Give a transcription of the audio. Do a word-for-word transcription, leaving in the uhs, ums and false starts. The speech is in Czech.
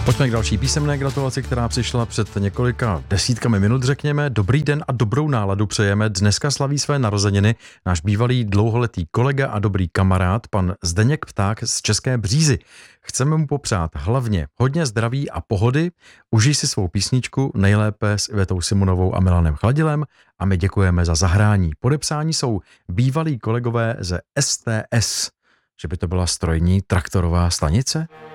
Pojďme k další písemné gratulaci, která přišla před několika desítkami minut, řekněme. Dobrý den a dobrou náladu přejeme. Dneska slaví své narozeniny náš bývalý dlouholetý kolega a dobrý kamarád, pan Zdeněk Pták z České Břízy. Chceme mu popřát hlavně hodně zdraví a pohody. Užij si svou písničku, nejlépe s Ivetou Simonovou a Milanem Chladilem, a my děkujeme za zahrání. Podepsání jsou bývalí kolegové ze S T S. Že by to byla strojní traktorová stanice?